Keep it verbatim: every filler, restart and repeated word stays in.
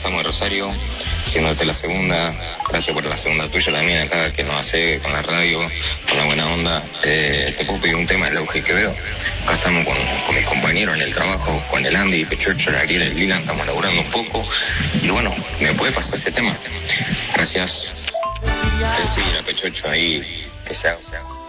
estamos de Rosario, siéndote la segunda. Gracias por la segunda tuya también acá, que nos hace con la radio, con la buena onda. Eh, te puedo pedir un tema del auge que veo. Acá estamos con, con mis compañeros en el trabajo, con el Andy, Pechocho, el Ariel, el Lilan, estamos laburando un poco. Y bueno, ¿me puede pasar ese tema? Gracias. Sí, la Pechocho ahí, que se haga.